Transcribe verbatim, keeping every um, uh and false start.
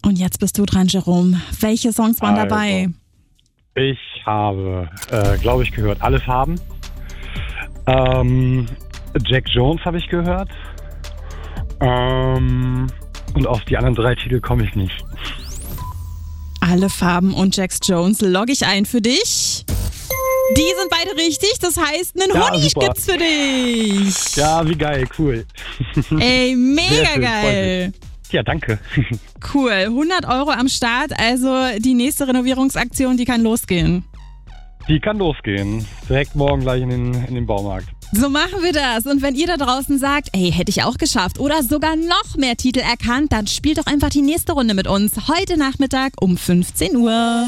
Und jetzt bist du dran, Jerome. Welche Songs waren Also, dabei? Ich habe, äh, glaube ich, gehört Alle Farben. Ähm, Jack Jones habe ich gehört. Ähm, und auf die anderen drei Titel komme ich nicht. Alle Farben und Jax Jones logge ich ein für dich. Die sind beide richtig, das heißt, einen Ja, Honig super. gibt's für dich. Ja, wie geil, cool. Ey, Sehr mega schön, geil. Ja, danke. Cool, hundert Euro am Start, also die nächste Renovierungsaktion, die kann losgehen. Die kann losgehen. Direkt morgen gleich in den, in den Baumarkt. So machen wir das. Und wenn ihr da draußen sagt, ey, hätte ich auch geschafft oder sogar noch mehr Titel erkannt, dann spielt doch einfach die nächste Runde mit uns heute Nachmittag um fünfzehn Uhr.